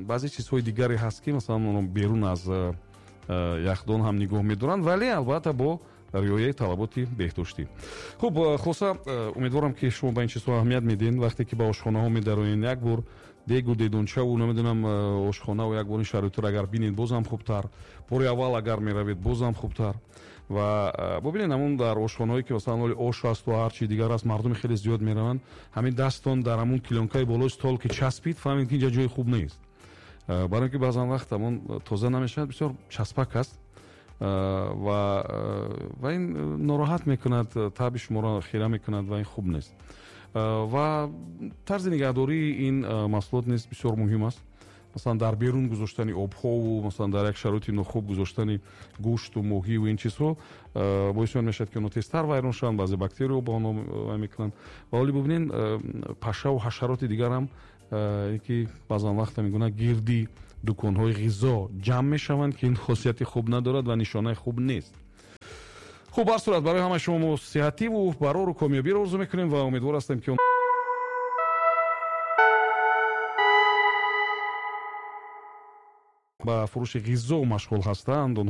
баъзе чизҳои дигаре ҳаст ки масалан онро берун аз яхдон ҳам нигоҳ медоранд, вале албатта бо риояи талаботи беҳдоштӣ. хуб, хулоса умедворам ки шумо ба ин чизҳо аҳамият медиҳед. вақте ки ба ошхонаҳо медароед, як бор дегу дедончаву намедонам ошхонаву як бор ин шароитро агар бинед бозам хубтар, бори аввал агар меравед бозам хубтар. ва бубинед ҳамун дар ошхонаҳое ки масалан оли ош асту ҳарчи дигар аст, мардуми хеле зиёд мераванд, ҳамин дастон дар ҳамун килёнкаи болои стол ки часпид, фаҳмед ки инҷа ҷои хуб нест. барои ки баъзан вақт ҳамон тоза намешавад, бисёр часпак аст ва ин нороҳат мекунад, таби шуморо хира мекунад ва ин хуб нест. ва тарзи нигаҳдории ин маҳсулот низ бисёр муҳим аст. масалан дар берун гузоштани обҳову масалан дар як шароити нохуб гузоштани гӯшту моҳиву ин чизҳо боис мешавад ки онҳо тезтар вайрон шаванд, баъзе бактериё ба онҳо мекунанд. ва олӣ бубинед пашаву ҳашароти дигар ҳам ки баъзан вақт ҳамин гуна гирди дуконҳои ғизо ҷамъ мешаванд ки ин хосияти хуб надорад ва нишонаи хуб нест. хуб, ҳар сурат барои ҳамаи шумо мо сиҳативу барору комёбиро орзу мекунем ва умедвор ҳастем ки ба фурӯши ғизо машғул ҳастанд.